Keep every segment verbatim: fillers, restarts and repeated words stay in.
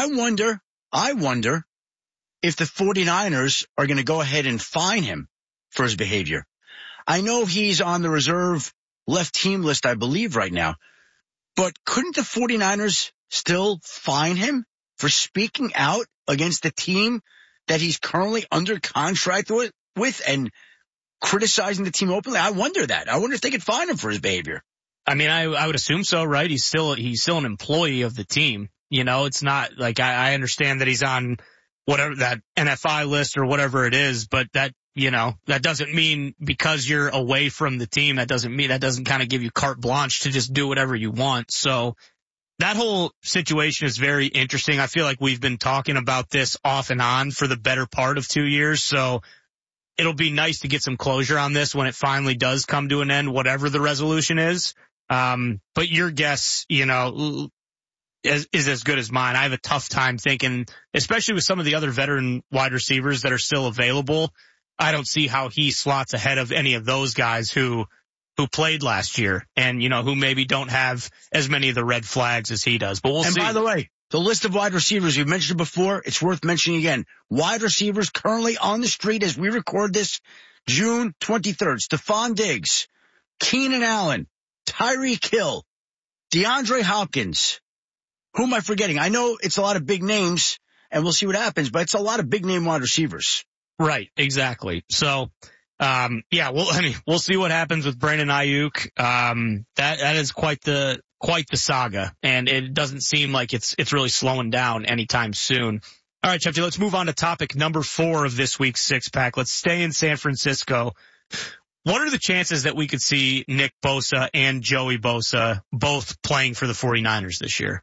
I wonder, I wonder if the 49ers are going to go ahead and fine him for his behavior. I know he's on the reserve left team list, I believe, right now. But couldn't the 49ers still fine him for speaking out against the team that he's currently under contract with, with and criticizing the team openly? I wonder that. I wonder if they could fine him for his behavior. I mean, I, I would assume so, right? He's still, he's still an employee of the team. You know, it's not like I, I understand that he's on whatever that N F I list or whatever it is, but that, you know, that doesn't mean because you're away from the team, that doesn't mean, that doesn't kind of give you carte blanche to just do whatever you want. So that whole situation is very interesting. I feel like we've been talking about this off and on for the better part of two years. So it'll be nice to get some closure on this when it finally does come to an end, whatever the resolution is. Um, but your guess, you know, is, is as good as mine. I have a tough time thinking, especially with some of the other veteran wide receivers that are still available. I don't see how he slots ahead of any of those guys who, who played last year and, you know, who maybe don't have as many of the red flags as he does, but we'll and see. And by the way, the list of wide receivers, you've mentioned before, it's worth mentioning again. Wide receivers currently on the street as we record this June twenty-third. Stephon Diggs, Keenan Allen, Tyreek Hill, DeAndre Hopkins. Who am I forgetting? I know it's a lot of big names and we'll see what happens, but it's a lot of big name wide receivers. Right, exactly. So, um, yeah, well, I mean, we'll see what happens with Brandon Ayuk. Um, that, that is quite the, quite the saga, and it doesn't seem like it's, it's really slowing down anytime soon. All right, Shefty, let's move on to topic number four of this week's six pack. Let's stay in San Francisco. What are the chances that we could see Nick Bosa and Joey Bosa both playing for the 49ers this year?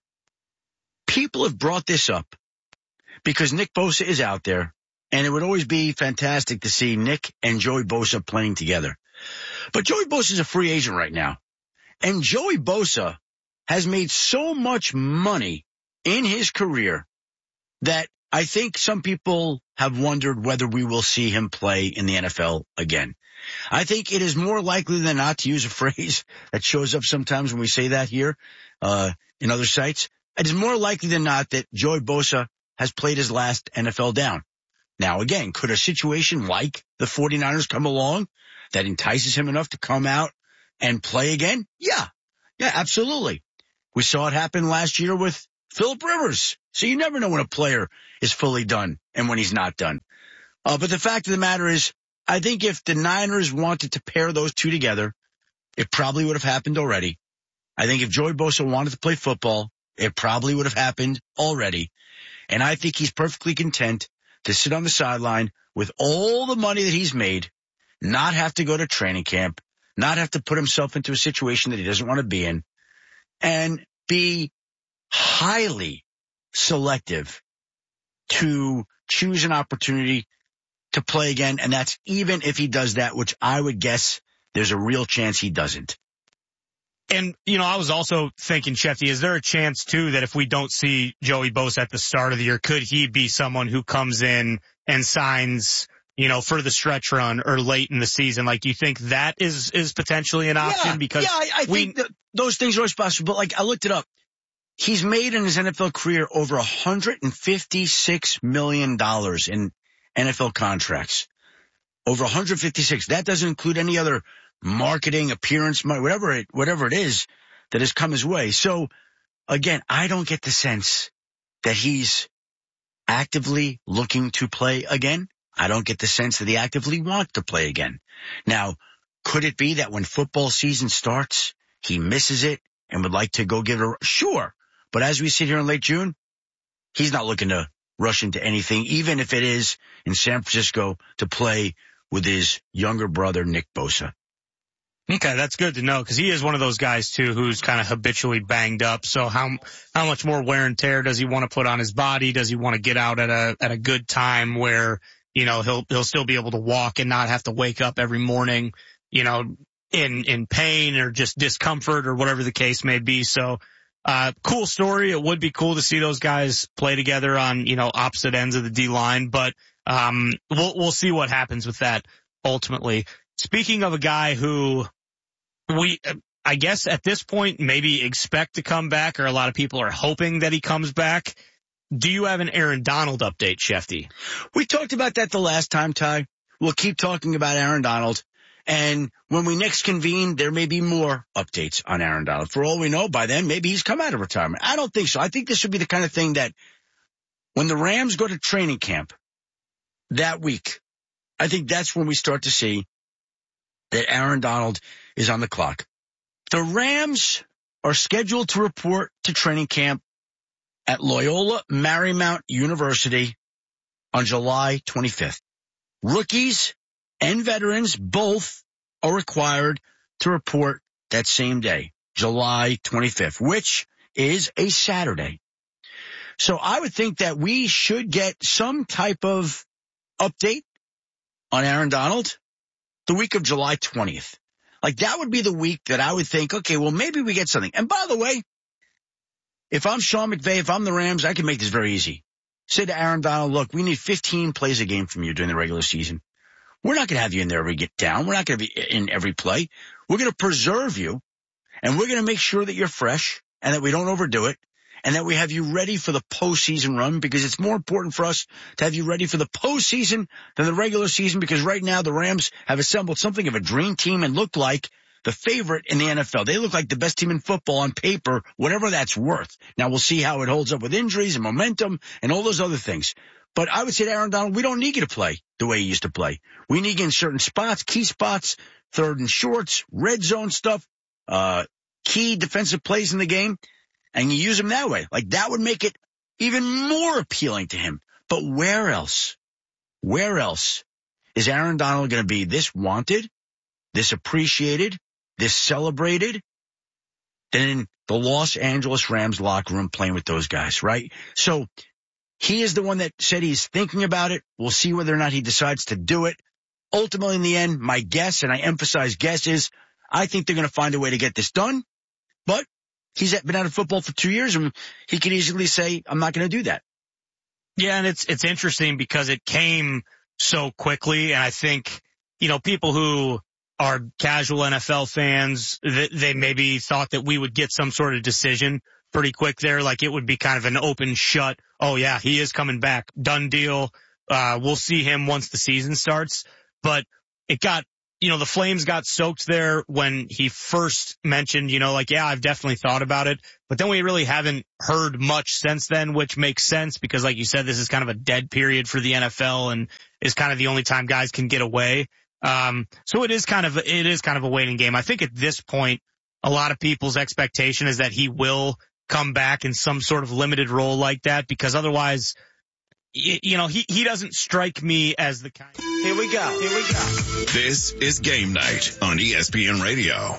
People have brought this up because Nick Bosa is out there. And it would always be fantastic to see Nick and Joey Bosa playing together. But Joey Bosa is a free agent right now. And Joey Bosa has made so much money in his career that I think some people have wondered whether we will see him play in the N F L again. I think it is more likely than not, to use a phrase that shows up sometimes when we say that here uh in other sites. It is more likely than not that Joey Bosa has played his last N F L down. Now, again, could a situation like the 49ers come along that entices him enough to come out and play again? Yeah. Yeah, absolutely. We saw it happen last year with Phillip Rivers. So you never know when a player is fully done and when he's not done. Uh, but the fact of the matter is, I think if the Niners wanted to pair those two together, it probably would have happened already. I think if Joey Bosa wanted to play football, it probably would have happened already. And I think he's perfectly content to sit on the sideline with all the money that he's made, not have to go to training camp, not have to put himself into a situation that he doesn't want to be in, and be highly selective to choose an opportunity to play again. And that's even if he does that, which I would guess there's a real chance he doesn't. And, you know, I was also thinking, Shefty, is there a chance, too, that if we don't see Joey Bosa at the start of the year, could he be someone who comes in and signs, you know, for the stretch run or late in the season? Like, do you think that is is potentially an option? Yeah, because yeah, I, I we, think that those things are always possible. But, like, I looked it up. He's made in his N F L career over one hundred fifty-six million dollars in N F L contracts. Over one hundred fifty-six. That doesn't include any other marketing, appearance, whatever it, whatever it is that has come his way. So again, I don't get the sense that he's actively looking to play again. I don't get the sense that he actively wants to play again. Now, could it be that when football season starts, he misses it and would like to go give it a, sure. But as we sit here in late June, he's not looking to rush into anything, even if it is in San Francisco to play with his younger brother, Nick Bosa. Okay, that's good to know because he is one of those guys too who's kind of habitually banged up. So how how much more wear and tear does he want to put on his body? Does he want to get out at a at a good time where, you know, he'll he'll still be able to walk and not have to wake up every morning, you know, in in pain or just discomfort or whatever the case may be. So uh cool story. It would be cool to see those guys play together on, you know, opposite ends of the D line, but um we'll we'll see what happens with that ultimately. Speaking of a guy who we, I guess at this point, maybe expect to come back, or a lot of people are hoping that he comes back, do you have an Aaron Donald update, Shefty? We talked about that the last time, Ty. We'll keep talking about Aaron Donald. And when we next convene, there may be more updates on Aaron Donald. For all we know, by then, maybe he's come out of retirement. I don't think so. I think this would be the kind of thing that when the Rams go to training camp that week, I think that's when we start to see that Aaron Donald is on the clock. The Rams are scheduled to report to training camp at Loyola Marymount University on July twenty-fifth. Rookies and veterans both are required to report that same day, July twenty-fifth, which is a Saturday. So I would think that we should get some type of update on Aaron Donald the week of July twentieth. Like, that would be the week that I would think, okay, well, maybe we get something. And by the way, if I'm Sean McVay, if I'm the Rams, I can make this very easy. Say to Aaron Donald, look, we need fifteen plays a game from you during the regular season. We're not going to have you in there every get down. We're not going to be in every play. We're going to preserve you, and we're going to make sure that you're fresh and that we don't overdo it, and that we have you ready for the postseason run, because it's more important for us to have you ready for the postseason than the regular season, because right now the Rams have assembled something of a dream team and look like the favorite in the N F L. They look like the best team in football on paper, whatever that's worth. Now we'll see how it holds up with injuries and momentum and all those other things. But I would say to Aaron Donald, we don't need you to play the way you used to play. We need you in certain spots, key spots, third and shorts, red zone stuff, uh, key defensive plays in the game, and you use them that way. Like, that would make it even more appealing to him. But where else, where else is Aaron Donald going to be this wanted, this appreciated, this celebrated than in the Los Angeles Rams locker room playing with those guys, right? So he is the one that said he's thinking about it. We'll see whether or not he decides to do it. Ultimately, in the end, my guess, and I emphasize guess, is I think they're going to find a way to get this done. But he's been out of football for two years, and he could easily say, I'm not going to do that. Yeah, and it's it's interesting because it came so quickly, and I think, you know, people who are casual N F L fans, they, they maybe thought that we would get some sort of decision pretty quick there, like it would be kind of an open shut. Oh yeah, he is coming back. Done deal. Uh, we'll see him once the season starts. But it got, you know, the flames got soaked there when he first mentioned, you know, like, yeah, I've definitely thought about it. But then we really haven't heard much since then, which makes sense because, like you said, this is kind of a dead period for the N F L and is kind of the only time guys can get away. Um, so it is kind of, it is kind of a waiting game. I think at this point, a lot of people's expectation is that he will come back in some sort of limited role like that, because otherwise, you, you know, he, he doesn't strike me as the kind. Here we go. Here we go. This is Game Night on E S P N Radio.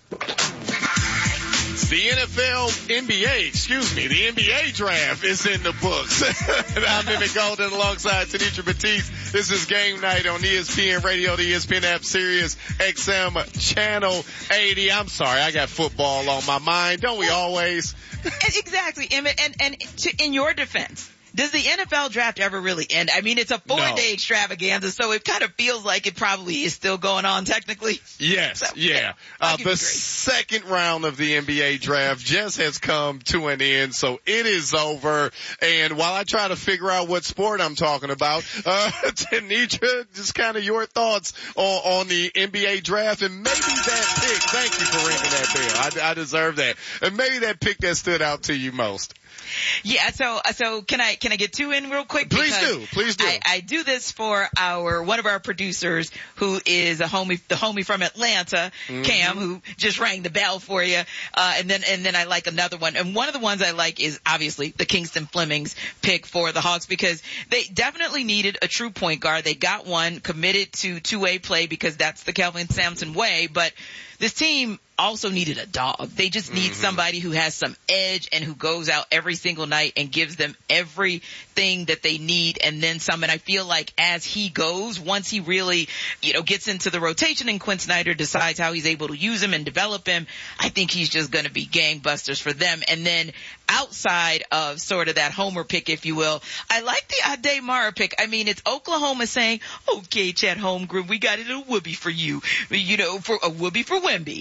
The N F L, N B A, excuse me, the N B A draft is in the books. And I'm Emmett Golden alongside Tanisha Batiste. This is Game Night on E S P N Radio, the E S P N app, Sirius X M Channel eighty. I'm sorry, I got football on my mind. Don't we always? Exactly, Emmett. And, and to, in your defense, does the N F L draft ever really end? I mean, it's a four-day no. extravaganza, so it kind of feels like it probably is still going on technically. Yes, so, yeah. Uh, the second round of the N B A draft just has come to an end, so it is over. And while I try to figure out what sport I'm talking about, uh, Tanisha, just kind of your thoughts on, on the N B A draft and maybe that pick. Thank you for ringing that bell. I, I deserve that. And maybe that pick that stood out to you most. Yeah, so so can I can I get two in real quick? Please do, please do. I, I do this for our one of our producers who is a homie, the homie from Atlanta, mm-hmm. Cam, who just rang the bell for you. Uh, and then and then I like another one, and one of the ones I like is obviously the Kingston Fleming's pick for the Hawks, because they definitely needed a true point guard. They got one, committed to two-way play because that's the Kelvin Sampson way, but this team also needed a dog. They just need mm-hmm. somebody who has some edge and who goes out every single night and gives them everything that they need and then some. And I feel like as he goes, once he really, you know, gets into the rotation and Quinn Snyder decides how he's able to use him and develop him, I think he's just going to be gangbusters for them. And then outside of sort of that homer pick, if you will, I like the Ade Mara pick. I mean, it's Oklahoma saying, okay, Chet Holmgren, we got a little whoopee for you. You know, for a whoopee for Wemby. Right.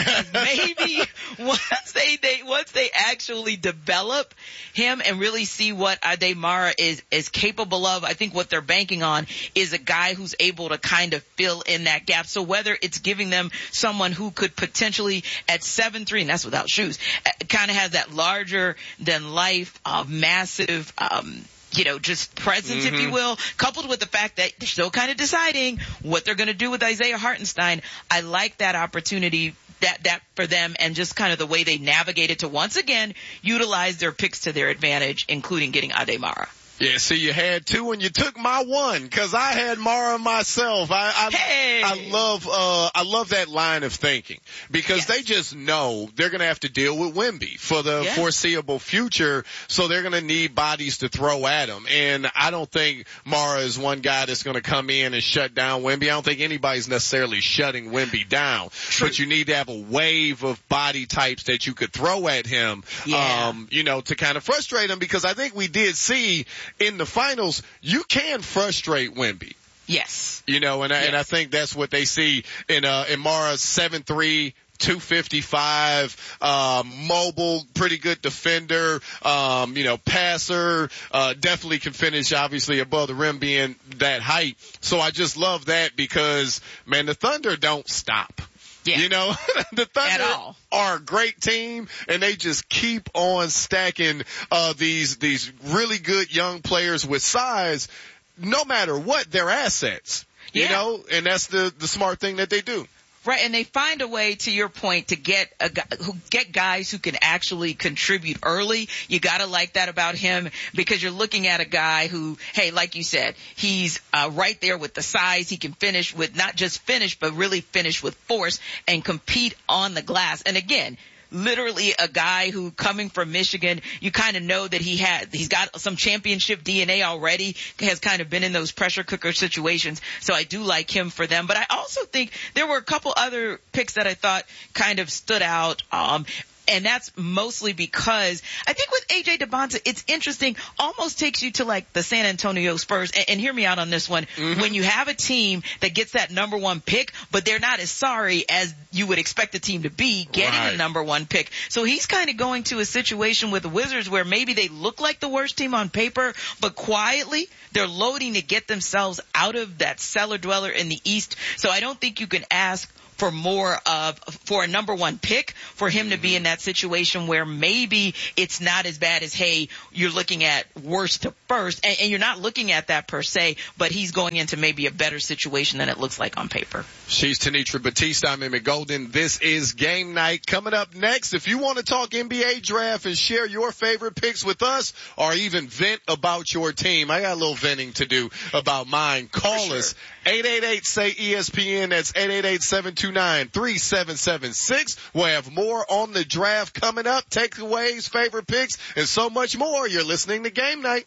because maybe once they, they once they actually develop him and really see what Ademara is is capable of, I think what they're banking on is a guy who's able to kind of fill in that gap. So whether it's giving them someone who could potentially at seven three, and that's without shoes, kind of has that larger than life, uh, massive, um, you know, just presence, mm-hmm. if you will, coupled with the fact that they're still kind of deciding what they're going to do with Isaiah Hartenstein. I like that opportunity, that, that for them, and just kind of the way they navigated to once again utilize their picks to their advantage, including getting Ademara. Yeah, see, you had two and you took my one because I had Mara myself. I, I, hey. I love, uh, I love that line of thinking because yes. they just know they're going to have to deal with Wemby for the yeah. foreseeable future. So they're going to need bodies to throw at them. And I don't think Mara is one guy that's going to come in and shut down Wemby. I don't think anybody's necessarily shutting Wemby down, True. But you need to have a wave of body types that you could throw at him, yeah. um, you know, to kind of frustrate him because I think we did see in the finals, you can frustrate Wemby. Yes. You know, and I, yes. and I think that's what they see in, uh, in Mara's seven three, two fifty-five, um, mobile, pretty good defender, um, you know, passer, uh, definitely can finish obviously above the rim being that height. So I just love that because, man, the Thunder don't stop. Yeah. You know, the Thunder are a great team and they just keep on stacking, uh, these, these really good young players with size, no matter what, they're assets. Yeah. You know, and that's the, the smart thing that they do. Right, and they find a way, to your point, to get a who get guys who can actually contribute early. You gotta like that about him because you're looking at a guy who, hey, like you said, he's uh, right there with the size. He can finish with not just finish, but really finish with force and compete on the glass. And again, literally a guy who, coming from Michigan, you kind of know that he had, he's got some championship D N A already, has kind of been in those pressure cooker situations. So I do like him for them. But I also think there were a couple other picks that I thought kind of stood out. Um, And that's mostly because I think with A J Debonta, it's interesting, almost takes you to like the San Antonio Spurs. And, and hear me out on this one. Mm-hmm. When you have a team that gets that number one pick, but they're not as sorry as you would expect a team to be getting right. a number one pick. So he's kind of going to a situation with the Wizards where maybe they look like the worst team on paper, but quietly they're loading to get themselves out of that cellar dweller in the East. So I don't think you can ask for more of, for a number one pick, for him to be in that situation where maybe it's not as bad as, hey, you're looking at worst to first, and, and you're not looking at that per se, but he's going into maybe a better situation than it looks like on paper. She's Tenitra Batista. I'm Emmett Golden. This is Game Night. Coming up next, if you want to talk N B A draft and share your favorite picks with us, or even vent about your team, I got a little venting to do about mine. Call sure. us. eight eight eight, say E S P N. That's eight eight eight, seven two nine, three seven seven six. We'll have more on the draft coming up, takeaways, favorite picks, and so much more. You're listening to Game Night.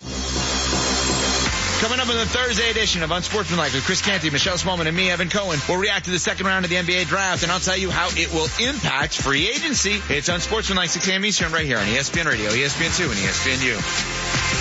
Coming up in the Thursday edition of Unsportsmanlike with Chris Canty, Michelle Smallman, and me, Evan Cohen, we'll react to the second round of the N B A draft, and I'll tell you how it will impact free agency. It's Unsportsmanlike, six a.m. Eastern, right here on E S P N Radio, E S P N two, and E S P N U.